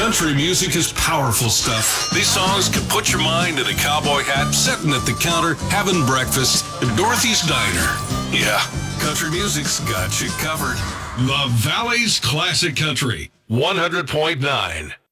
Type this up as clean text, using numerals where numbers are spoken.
Country music is powerful stuff. These songs can put your mind in a cowboy hat, sitting at the counter, having breakfast at Dorothy's Diner. Yeah, country music's got you covered. The Valley's Classic Country, 100.9.